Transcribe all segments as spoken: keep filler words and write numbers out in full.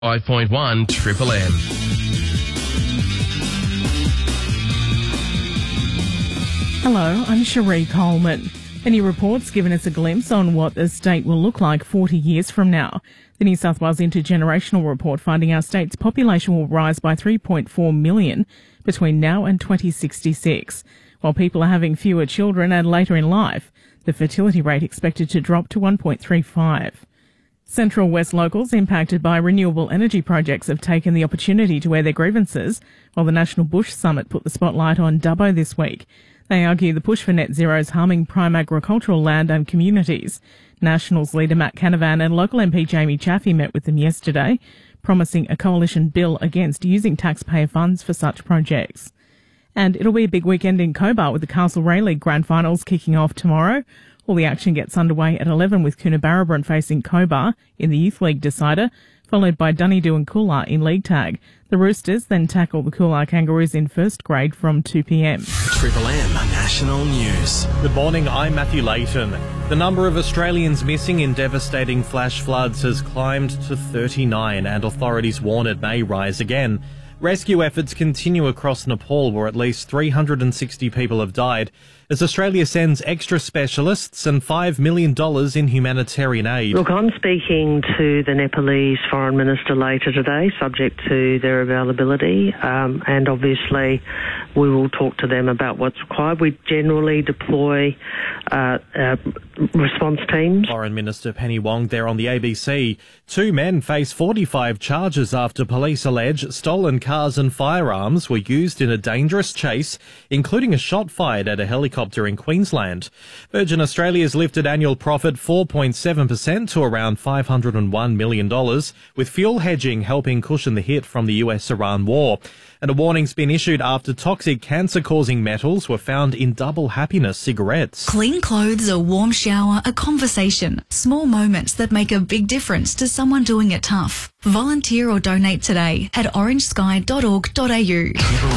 five point one Triple M. Hello, I'm Cherie Coleman. The new report's given us a glimpse on what the state will look like forty years from now. The New South Wales Intergenerational Report finding our state's population will rise by three point four million between now and twenty sixty-six. While people are having fewer children and later in life, the fertility rate expected to drop to one point three five. Central West locals impacted by renewable energy projects have taken the opportunity to air their grievances, while the National Bush Summit put the spotlight on Dubbo this week. They argue the push for net zero is harming prime agricultural land and communities. Nationals leader Matt Canavan and local M P Jamie Chaffey met with them yesterday, promising a coalition bill against using taxpayer funds for such projects. And it'll be a big weekend in Cobar with the Castlereagh League Grand Finals kicking off tomorrow. All the action gets underway at eleven with Coonabarabran facing Cobar in the Youth League decider, followed by Dunedoo and Coolar in League Tag. The Roosters then tackle the Coolar Kangaroos in first grade from two p m. Triple M National News. Good morning, I'm Matthew Layton. The number of Australians missing in devastating flash floods has climbed to thirty-nine, and authorities warn it may rise again. Rescue efforts continue across Nepal, where at least three hundred sixty people have died, as Australia sends extra specialists and five million dollars in humanitarian aid. Look, I'm speaking to the Nepalese Foreign Minister later today, subject to their availability, um, and obviously we will talk to them about what's required. We generally deploy uh, uh, response teams. Foreign Minister Penny Wong there on the A B C. Two men face forty-five charges after police allege stolen cars and firearms were used in a dangerous chase, including a shot fired at a helicopter in Queensland. Virgin Australia's lifted annual profit four point seven percent to around five hundred one million dollars, with fuel hedging helping cushion the hit from the U S-Iran war. And a warning's been issued after toxic cancer-causing metals were found in Double Happiness cigarettes. Clean clothes, a warm shower, a conversation. Small moments that make a big difference to someone doing it tough. Volunteer or donate today at orange sky dot org dot a u.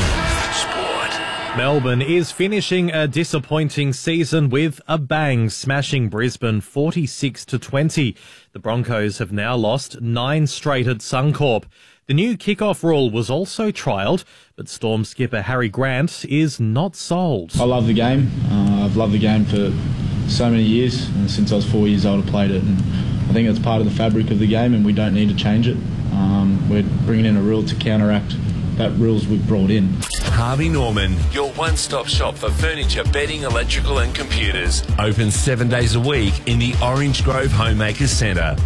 Melbourne is finishing a disappointing season with a bang, smashing Brisbane forty-six to twenty. The Broncos have now lost nine straight at Suncorp. The new kick-off rule was also trialled, but Storm skipper Harry Grant is not sold. I love the game. Uh, I've loved the game for so many years, and since I was four years old I played it, and I think it's part of the fabric of the game and we don't need to change it. Um, we're bringing in a rule to counteract that rules we've brought in. Harvey Norman, your one-stop shop for furniture, bedding, electrical and computers. Open seven days a week in the Orange Grove Homemakers Centre.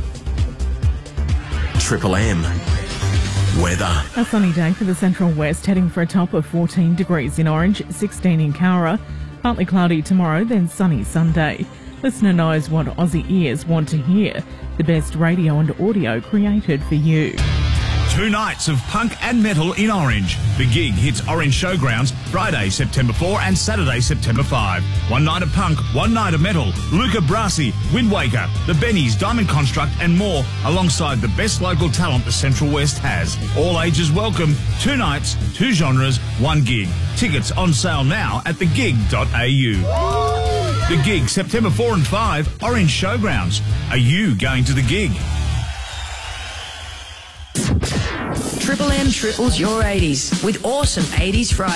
Triple M. Weather. A sunny day for the Central West, heading for a top of fourteen degrees in Orange, sixteen in Cowra. Partly cloudy tomorrow, then sunny Sunday. Listener knows what Aussie ears want to hear. The best radio and audio created for you. Two nights of punk and metal in Orange. The Gig hits Orange Showgrounds Friday, September fourth and Saturday, September fifth. One night of punk, one night of metal. Luca Brasi, Wind Waker, The Bennies, Diamond Construct and more, alongside the best local talent the Central West has. All ages welcome. Two nights, two genres, one gig. Tickets on sale now at the gig dot a u. The Gig, September fourth and fifth, Orange Showgrounds. Are you going to the Gig? Triple M triples your eighties with awesome eighties Friday.